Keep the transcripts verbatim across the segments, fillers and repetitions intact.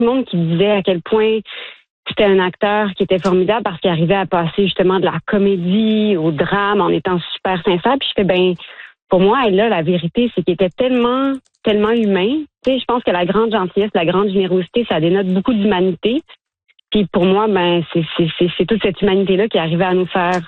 beaucoup de monde qui disait à quel point c'était un acteur qui était formidable parce qu'il arrivait à passer justement de la comédie au drame en étant super sincère. Puis je fais, ben, pour moi, là, la vérité, c'est qu'il était tellement, tellement humain. Tu sais, je pense que la grande gentillesse, la grande générosité, ça dénote beaucoup d'humanité. Puis pour moi, ben, c'est, c'est, c'est, c'est toute cette humanité-là qui arrivait à nous faire,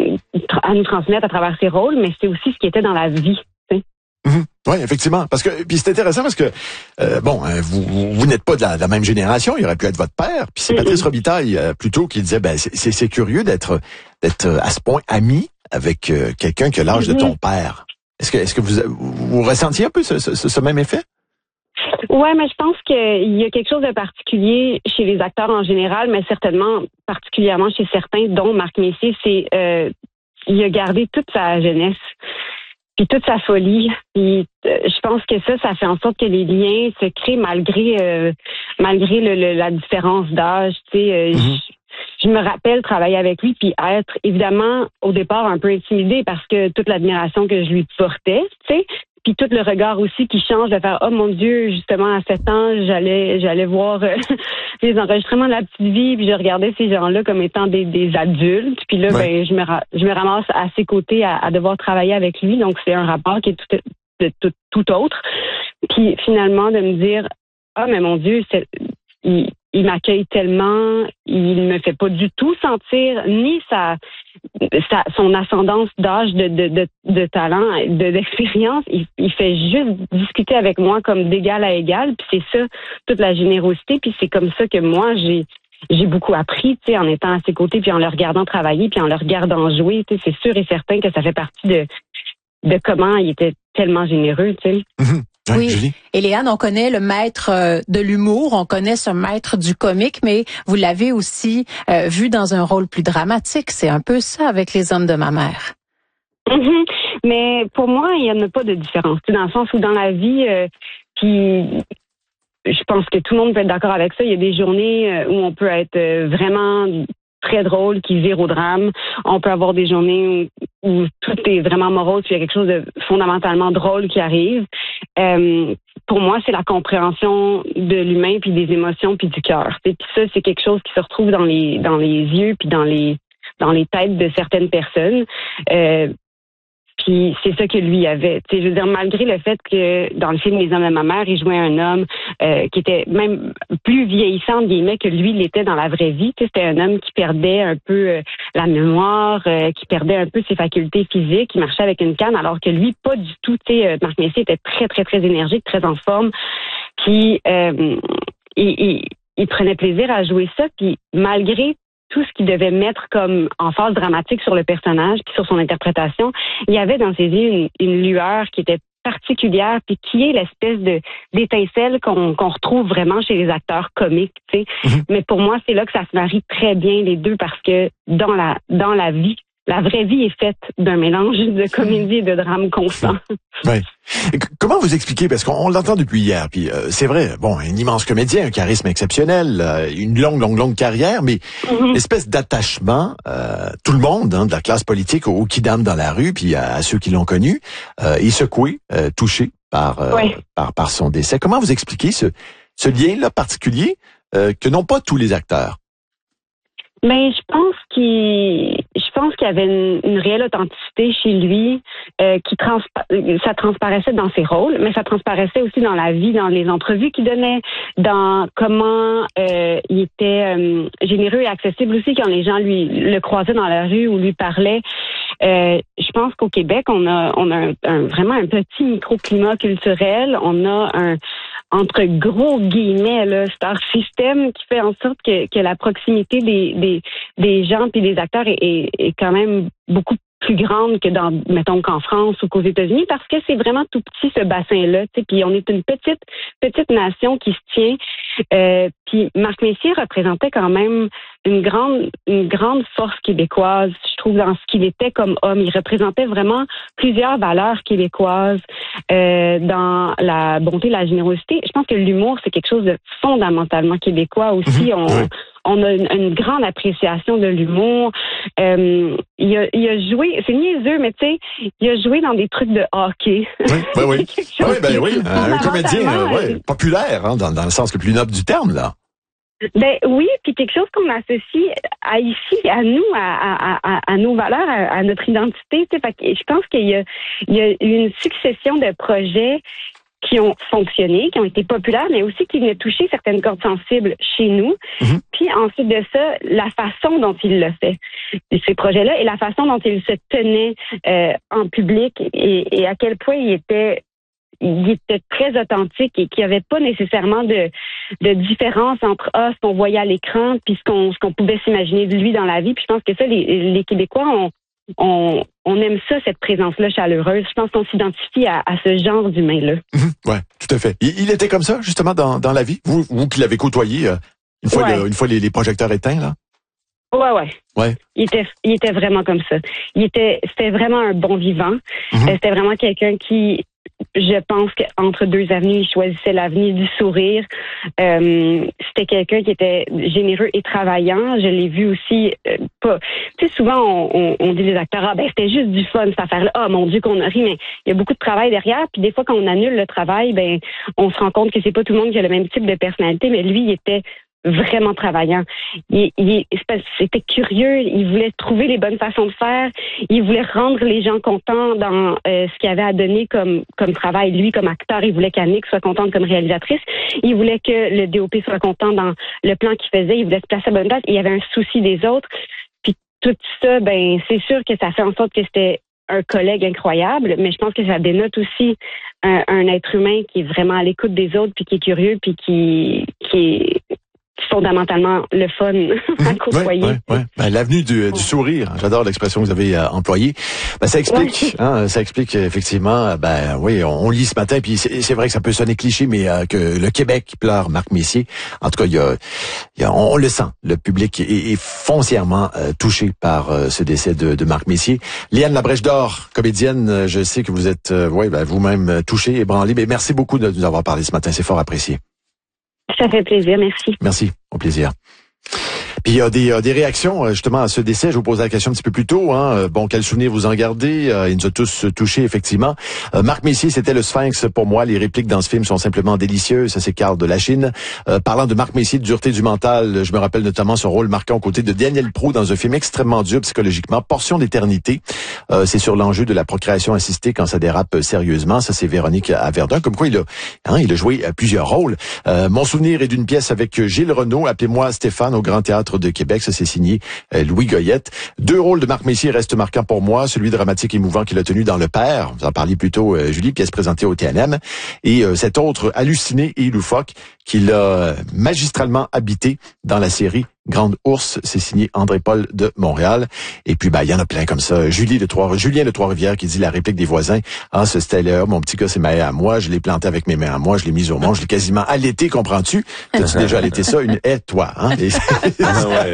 à nous transmettre à travers ses rôles, mais c'est aussi ce qui était dans la vie. Mmh. Oui, effectivement. Parce que puis c'est intéressant parce que euh, bon, hein, vous, vous vous n'êtes pas de la, de la même génération. Il aurait pu être votre père. Puis c'est mmh. Patrice Robitaille euh, plutôt qui disait ben c'est, c'est, c'est curieux d'être d'être à ce point ami avec euh, quelqu'un qui a l'âge mmh. de ton père. Est-ce que est-ce que vous vous ressentiez un peu ce, ce, ce même effet? Ouais, mais je pense qu'il y a quelque chose de particulier chez les acteurs en général, mais certainement particulièrement chez certains, dont Marc Messier, c'est euh, il a gardé toute sa jeunesse. Puis toute sa folie. Puis euh, je pense que ça, ça fait en sorte que les liens se créent malgré euh, malgré le, le, la différence d'âge. Tu sais, euh, mm-hmm. je, je me rappelle travailler avec lui puis être évidemment au départ un peu intimidée parce que toute l'admiration que je lui portais, tu sais. Puis tout le regard aussi qui change de faire oh mon Dieu, justement à sept ans, j'allais j'allais voir euh, les enregistrements de La Petite Vie, puis je regardais ces gens-là comme étant des, des adultes. Puis là, ouais. ben je me ra- je me ramasse à ses côtés à, à devoir travailler avec lui. Donc c'est un rapport qui est tout de, tout, tout autre. Puis finalement de me dire ah oh, mais mon Dieu, c'est il, il m'accueille tellement, il me fait pas du tout sentir ni sa, sa son ascendance d'âge, de, de, de, de talent, de, d'expérience. Il, il fait juste discuter avec moi comme d'égal à égal. Puis c'est ça, toute la générosité. Puis c'est comme ça que moi, j'ai j'ai beaucoup appris, tu sais, en étant à ses côtés, puis en le regardant travailler, puis en le regardant jouer. Tu sais, c'est sûr et certain que ça fait partie de, de comment il était tellement généreux, tu sais. Mm-hmm. Oui, oui. Et Léane, on connaît le maître de l'humour, on connaît ce maître du comique, mais vous l'avez aussi euh, vu dans un rôle plus dramatique. C'est un peu ça avec Les Hommes de ma mère. Mm-hmm. Mais pour moi, il n'y en a pas de différence. Dans le sens où dans la vie, euh, puis je pense que tout le monde peut être d'accord avec ça. Il y a des journées où on peut être vraiment très drôle qui vire au drame. On peut avoir des journées où, où tout est vraiment morose, puis il y a quelque chose de fondamentalement drôle qui arrive. Euh, pour moi, c'est la compréhension de l'humain, puis des émotions, puis du cœur. Puis ça, c'est quelque chose qui se retrouve dans les dans les yeux, puis dans les dans les têtes de certaines personnes. Euh, Puis c'est ça que lui avait. Tu sais, je veux dire, malgré le fait que dans le film Les Hommes de ma mère, il jouait un homme euh, qui était même plus vieillissant entre guillemets que lui l'était dans la vraie vie. Tu sais, c'était un homme qui perdait un peu euh, la mémoire, euh, qui perdait un peu ses facultés physiques, qui marchait avec une canne, alors que lui, pas du tout. Tu sais, Marc Messier était très, très, très énergique, très en forme. Puis euh, il, il, il prenait plaisir à jouer ça. Puis malgré tout ce qu'il devait mettre comme en phase dramatique sur le personnage puis sur son interprétation, il y avait dans ses yeux une, une lueur qui était particulière puis qui est l'espèce de d'étincelle qu'on, qu'on retrouve vraiment chez les acteurs comiques, tu sais. Mm-hmm. Mais pour moi, c'est là que ça se marie très bien les deux parce que dans la dans la vie, la vraie vie est faite d'un mélange de comédie et de drame constant. Oui. Et comment vous expliquez, parce qu'on l'entend depuis hier, puis euh, c'est vrai, bon, un immense comédien, un charisme exceptionnel, euh, une longue, longue, longue carrière, mais mm-hmm. une espèce d'attachement, euh, tout le monde, hein, de la classe politique aux kidam dans la rue, puis à, à ceux qui l'ont connu, euh, est secoué, euh, touché par, euh, oui. par par son décès. Comment vous expliquez ce, ce lien-là particulier euh, que n'ont pas tous les acteurs? Ben, je pense qu'il, je pense qu'il y avait une, une réelle authenticité chez lui, euh, qui transpa- ça transparaissait dans ses rôles, mais ça transparaissait aussi dans la vie, dans les entrevues qu'il donnait, dans comment euh, il était euh, généreux et accessible aussi quand les gens lui le croisaient dans la rue ou lui parlaient. Euh, je pense qu'au Québec, on a, on a un, un, vraiment un petit microclimat culturel. On a un entre gros guillemets, là, star system qui fait en sorte que, que la proximité des, des, des gens puis des acteurs est, est, est quand même beaucoup plus grande que dans, mettons, qu'en France ou qu'aux États-Unis, parce que c'est vraiment tout petit, ce bassin-là, tu sais, puis on est une petite, petite nation qui se tient. Euh, puis Marc Messier représentait quand même une grande, une grande force québécoise, je trouve, dans ce qu'il était comme homme. Il représentait vraiment plusieurs valeurs québécoises, euh, dans la bonté, la générosité. Je pense que l'humour, c'est quelque chose de fondamentalement québécois aussi. On, on a une, une grande appréciation de l'humour. Euh, il a, il a joué, c'est niaiseux, mais tu sais, il a joué dans des trucs de hockey. Oui, ben oui. oui, ben oui. Un comédien euh, ouais, populaire, hein, dans, dans le sens le plus noble du terme, là. Ben oui, puis quelque chose qu'on associe à ici, à nous, à, à, à, à nos valeurs, à, à notre identité. Fait que je pense qu'il y a, il y a une succession de projets qui ont fonctionné, qui ont été populaires, mais aussi qui venaient toucher certaines cordes sensibles chez nous. Mm-hmm. Puis ensuite de ça, la façon dont il l'a fait, ces projets-là, et la façon dont il se tenait euh, en public et, et à quel point il était il était très authentique et qu'il n'y avait pas nécessairement de, de différence entre ah, ce qu'on voyait à l'écran puis ce qu'on, ce qu'on pouvait s'imaginer de lui dans la vie. Puis je pense que ça, les, les Québécois, on, on, on aime ça, cette présence-là chaleureuse. Je pense qu'on s'identifie à, à ce genre d'humain-là. Mmh, ouais, tout à fait. Il, il était comme ça, justement, dans, dans la vie? Vous, vous qui l'avez côtoyé euh, une fois, ouais. le, une fois les, les projecteurs éteints, là? Ouais, ouais. Ouais. Il était, il était vraiment comme ça. Il était, c'était vraiment un bon vivant. Mmh. C'était vraiment quelqu'un qui, je pense qu'entre deux avenues, il choisissait l'avenue du sourire. Euh, c'était quelqu'un qui était généreux et travaillant. Je l'ai vu aussi, euh, pas. Tu sais, souvent on, on, on dit les acteurs, ah ben c'était juste du fun cette affaire-là. Ah mon Dieu qu'on a ri, mais il y a beaucoup de travail derrière. Puis des fois quand on annule le travail, ben on se rend compte que c'est pas tout le monde qui a le même type de personnalité, mais lui il était vraiment travaillant. Il, il, c'était curieux, il voulait trouver les bonnes façons de faire, il voulait rendre les gens contents dans euh, ce qu'il avait à donner comme comme travail. Lui, comme acteur, il voulait qu'Annick soit contente comme réalisatrice, il voulait que le D O P soit content dans le plan qu'il faisait, il voulait se placer à bonne place, il y avait un souci des autres. Puis tout ça, ben c'est sûr que ça fait en sorte que c'était un collègue incroyable, mais je pense que ça dénote aussi un, un être humain qui est vraiment à l'écoute des autres, puis qui est curieux, puis qui qui est fondamentalement le fun à côtoyer. Ouais, ouais, ouais. Ben, l'avenue du, du sourire, j'adore l'expression que vous avez euh, employée. Ben, ça explique, ouais. hein, ça explique effectivement, ben oui, on, on lit ce matin, puis c'est, c'est vrai que ça peut sonner cliché, mais euh, que le Québec pleure Marc Messier. En tout cas, il y a, il y a on, on le sent, le public est, est foncièrement euh, touché par euh, ce décès de, de Marc Messier. Liane Labrèche d'Or, comédienne, je sais que vous êtes, euh, ouais, ben, vous-même touchée, ébranlée, mais merci beaucoup de nous avoir parlé ce matin, c'est fort apprécié. Ça fait plaisir, merci. Merci, au plaisir. Puis il y a des, euh, des réactions justement à ce décès. Je vous posais la question un petit peu plus tôt. Hein. Bon, quel souvenir vous en gardez? Euh, il nous a tous touchés, effectivement. Euh, Marc Messier, c'était le Sphinx pour moi. Les répliques dans ce film sont simplement délicieuses. Ça, c'est Carl de Lachine. Euh, parlant de Marc Messier, de dureté du mental, je me rappelle notamment son rôle marquant aux côtés de Daniel Proulx dans un film extrêmement dur psychologiquement, Portion d'éternité. Euh, c'est sur l'enjeu de la procréation assistée quand ça dérape sérieusement. Ça, c'est Véronique Averdun. Comme quoi, il a, hein, il a joué plusieurs rôles. Euh, mon souvenir est d'une pièce avec Gilles Renaud. Appelez-moi Stéphane au Grand Théâtre de Québec. Ça, c'est signé euh, Louis Goyette. Deux rôles de Marc Messier restent marquants pour moi. Celui dramatique et émouvant qu'il a tenu dans Le Père. Vous en parliez plus tôt, euh, Julie, pièce présentée au T N M. Et euh, cet autre halluciné et loufoque qu'il a magistralement habité dans la série Grande Ourse, c'est signé André-Paul de Montréal. Et puis, ben, il y en a plein comme ça. Julie de Trois, Julien de Trois-Rivières qui dit la réplique des voisins. Ah, ce Steller, mon petit gars, c'est ma haie à moi. Je l'ai planté avec mes mains à moi. Je l'ai mise au monde. Je l'ai quasiment allaité, comprends-tu? T'as-tu déjà allaité ça? Une haie, toi, hein? Et... ah ouais.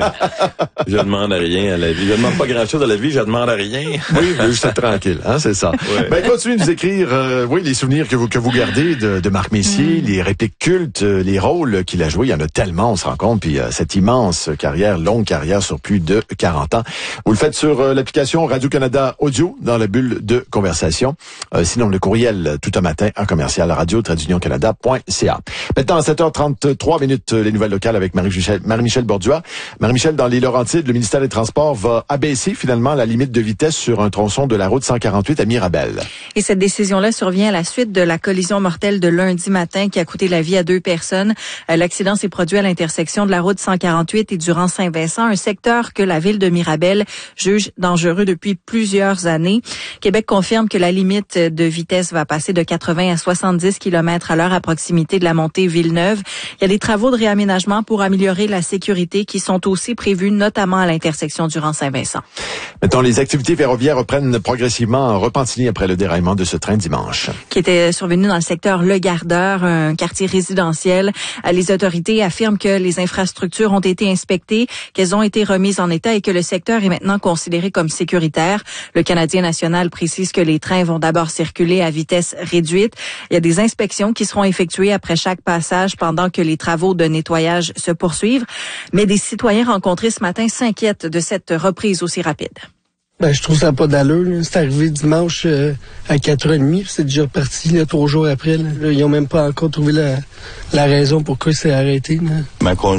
Je demande à rien à la vie. Je demande pas grand-chose à la vie. Je demande à rien. Oui, je suis tranquille, hein, c'est ça. Ouais. Ben, continuez de nous écrire, euh, oui, les souvenirs que vous, que vous gardez de, de Marc Messier, mm. les répliques cultes, les rôles qu'il a joués. Il y en a tellement, on se rend compte. Puis, euh, cette immense carrière, longue carrière sur plus de quarante ans. Vous le faites sur euh, l'application Radio-Canada Audio dans la bulle de conversation. Euh, sinon, le courriel tout un matin en commercial radio trait d'union canada point c a. Maintenant, à sept heures trente-trois minutes, les nouvelles locales avec Marie-Michel, Marie-Michel Bordua. Marie-Michel, dans les Laurentides, le ministère des Transports va abaisser finalement la limite de vitesse sur un tronçon de la route cent quarante-huit à Mirabel. Et cette décision-là survient à la suite de la collision mortelle de lundi matin qui a coûté la vie à deux personnes. Euh, l'accident s'est produit à l'intersection de la route cent quarante-huit et du rang Saint-Vincent, un secteur que la ville de Mirabel juge dangereux depuis plusieurs années. Québec confirme que la limite de vitesse va passer de quatre-vingts à soixante-dix kilomètres à l'heure à proximité de la montée Villeneuve. Il y a des travaux de réaménagement pour améliorer la sécurité qui sont aussi prévus, notamment à l'intersection du rang Saint-Vincent. Maintenant, les activités ferroviaires reprennent progressivement en Repentigny après le déraillement de ce train dimanche. Qui était survenu dans le secteur Le Gardeur, un quartier résidentiel. Les autorités affirment que les infrastructures ont été inspectées, qu'elles ont été remises en état et que le secteur est maintenant considéré comme sécuritaire. Le Canadien national précise que les trains vont d'abord circuler à vitesse réduite. Il y a des inspections qui seront effectuées après chaque passage pendant que les travaux de nettoyage se poursuivent. Mais des citoyens rencontrés ce matin s'inquiètent de cette reprise aussi rapide. Ben, je trouve ça pas d'allure. Là. C'est arrivé dimanche euh, à quatre heures trente, puis c'est déjà reparti là, trois jours après. Là. Là, ils ont même pas encore trouvé la, la raison pourquoi c'est arrêté. Là. Ma conjointe